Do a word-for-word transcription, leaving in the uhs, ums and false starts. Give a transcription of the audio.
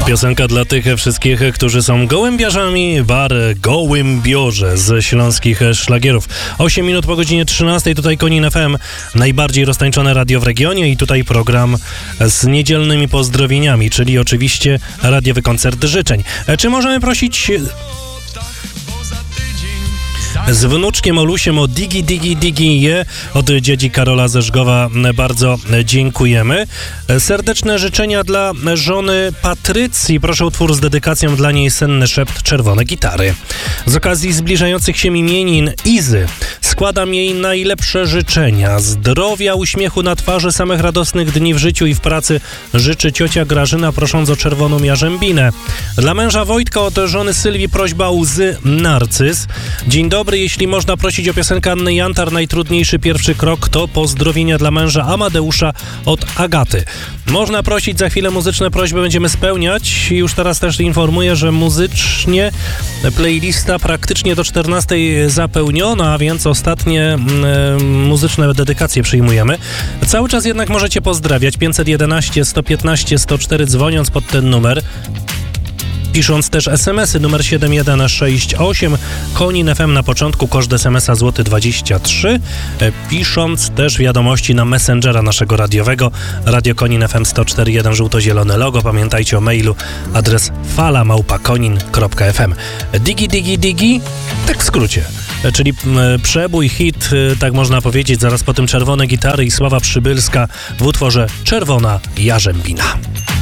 Piosenka dla tych wszystkich, którzy są gołębiarzami, bar Gołębiorze z śląskich szlagierów. osiem minut po godzinie trzynastej, tutaj Konin F M, najbardziej roztańczone radio w regionie i tutaj program z niedzielnymi pozdrowieniami, czyli oczywiście radiowy koncert życzeń. Czy możemy prosić z wnuczkiem Olusiem o digi, digi, digi je od dziedzi Karola ze Żgowa bardzo dziękujemy. Serdeczne życzenia dla żony Patrycji. Proszę utwór z dedykacją dla niej, Senny szept, Czerwone gitary. Z okazji zbliżających się imienin Izy składam jej najlepsze życzenia. Zdrowia, uśmiechu na twarzy, samych radosnych dni w życiu i w pracy życzy ciocia Grażyna, prosząc o czerwoną jarzębinę. Dla męża Wojtka od żony Sylwii prośba Łzy Narcyz. Dzień dobry, jeśli można prosić o piosenkę Anny Jantar, Najtrudniejszy pierwszy krok, to pozdrowienia dla męża Amadeusza od Agaty. Można prosić, za chwilę muzyczne prośby będziemy spełniać. Już teraz też informuję, że muzycznie playlista praktycznie do czternastej zapełniona, a więc ostatnie y, muzyczne dedykacje przyjmujemy. Cały czas jednak możecie pozdrawiać pięćset jedenaście sto piętnaście sto cztery, dzwoniąc pod ten numer. Pisząc też es em esy, numer siedem jeden sześć osiem, Konin F M na początku, koszt es em esa złoty dwadzieścia trzy. Pisząc też wiadomości na Messengera naszego radiowego, Radio Konin F M sto cztery jeden, żółto-zielone logo. Pamiętajcie o mailu, adres fala małpa konin kropka f m. Digi, digi, digi, tak w skrócie. Czyli przebój, hit, tak można powiedzieć, zaraz po tym Czerwone gitary i Sława Przybylska w utworze Czerwona jarzębina.